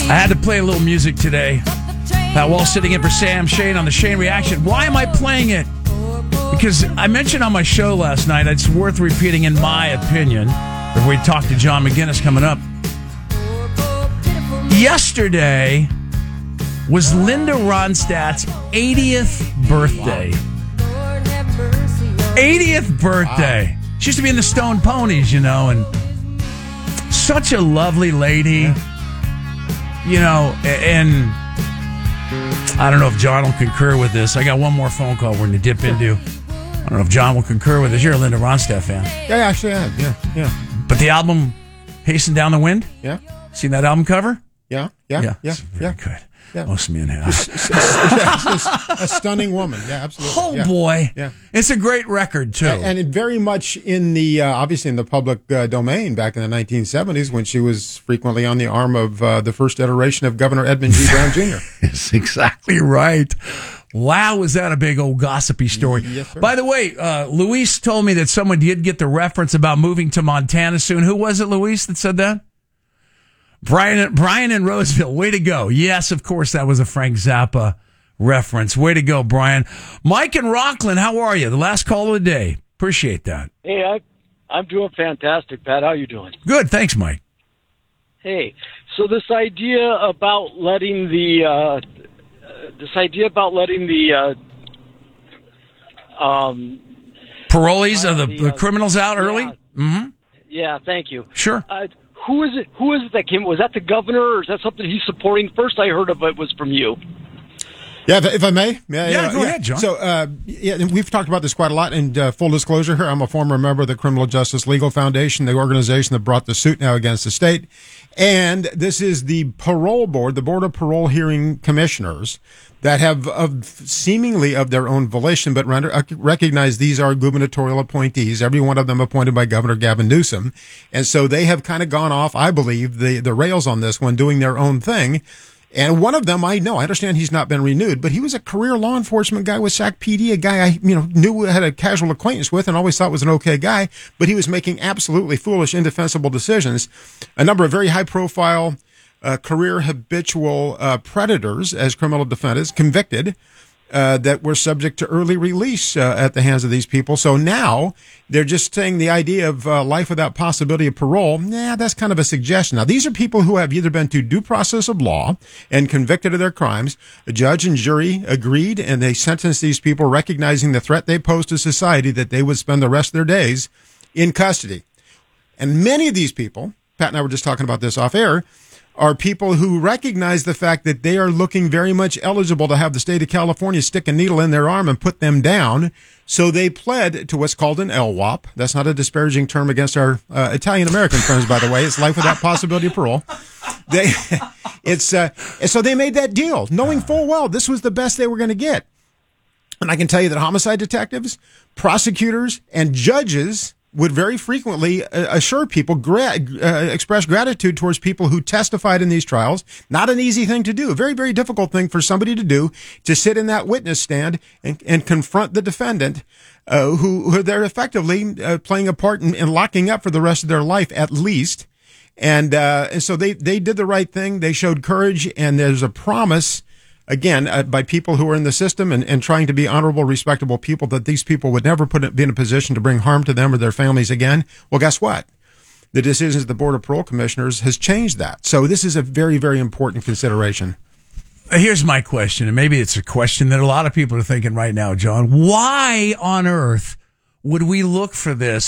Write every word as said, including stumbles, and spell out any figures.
I had to play a little music today. Pat Wall sitting in for Sam Shane on the Shane Reaction. Why am I playing it? Because I mentioned on my show last night, it's worth repeating in my opinion, if we talk to John McGinnis coming up. Yesterday was Linda Ronstadt's eightieth birthday. eightieth birthday. Wow. She used to be in the Stone Ponies, you know, and such a lovely lady. Yeah. You know, and I don't know if John will concur with this. I got one more phone call we're going to dip into. I don't know if John will concur with this. You're a Linda Ronstadt fan. Yeah, actually I am. Yeah, yeah. But the album, Hasten Down the Wind? Yeah. Seen that album cover? Yeah, yeah, yeah. Yeah, it's very yeah. good. Yeah. Most men have. Yeah, a stunning woman. Yeah, absolutely. Oh, yeah. boy. Yeah. It's a great record, too. And, and it very much in the, uh, obviously in the public uh, domain back in the nineteen seventies when she was frequently on the arm of uh, the first iteration of Governor Edmund G. Brown Junior That's exactly right. Wow, was that a big old gossipy story? Yes, sir. By the way, uh, Luis told me that someone did get the reference about moving to Montana soon. Who was it, Luis, that said that? Brian, Brian in Roseville, way to go. Yes, of course, that was a Frank Zappa reference. Way to go, Brian. Mike in Rockland, how are you? The last call of the day. Appreciate that. Hey, I, I'm doing fantastic, Pat. How you doing? Good, thanks, Mike. Hey, so this idea about letting the, uh, this idea about letting the, uh, um, Parolees, uh, the, the, the uh, criminals out early? Yeah, mm-hmm. yeah, thank you. Sure. Uh, Who is it? Who is it that came? Was that the governor, or is that something he's supporting? First, I heard of it was from you. Yeah, if, if I may. Yeah, yeah go yeah. ahead, John. So, uh, yeah, we've talked about this quite a lot. And uh, full disclosure here, I'm a former member of the Criminal Justice Legal Foundation, the organization that brought the suit now against the state. And this is the parole board, the Board of Parole Hearing Commissioners, that have of seemingly of their own volition, but render, uh, recognize these are gubernatorial appointees, every one of them appointed by Governor Gavin Newsom. And so they have kind of gone off, I believe, the, the rails on this one, doing their own thing. And one of them, I know, I understand he's not been renewed, but he was a career law enforcement guy with Sac P D, a guy I, you know, knew, had a casual acquaintance with and always thought was an okay guy, but he was making absolutely foolish, indefensible decisions. A number of very high profile, uh, career habitual, uh, predators as criminal defendants convicted, uh, that were subject to early release, uh, at the hands of these people. So now they're just saying the idea of, uh, life without possibility of parole. Nah, that's kind of a suggestion. Now, these are people who have either been to due process of law and convicted of their crimes. A judge and jury agreed, and they sentenced these people recognizing the threat they pose to society, that they would spend the rest of their days in custody. And many of these people, Pat and I were just talking about this off air, are people who recognize the fact that they are looking very much eligible to have the state of California stick a needle in their arm and put them down. So they pled to what's called an L WOP. That's not a disparaging term against our uh, Italian-American friends, by the way. It's life without possibility of parole. They, it's, uh, so they made that deal, knowing full well this was the best they were going to get. And I can tell you that homicide detectives, prosecutors, and judges would very frequently uh, assure people, gra- uh, express gratitude towards people who testified in these trials. Not an easy thing to do. A very, very difficult thing for somebody to do, to sit in that witness stand and, and confront the defendant, uh, who, who they're effectively uh, playing a part in, in locking up for the rest of their life, at least. And, uh, and so they, they did the right thing. They showed courage, and there's a promise, again, uh, by people who are in the system and, and trying to be honorable, respectable people, that these people would never put, be in a position to bring harm to them or their families again. Well, guess what? The decisions of the Board of Parole Commissioners has changed that. So this is a very, very important consideration. Here's my question, and maybe it's a question that a lot of people are thinking right now, John. Why on earth would we look for this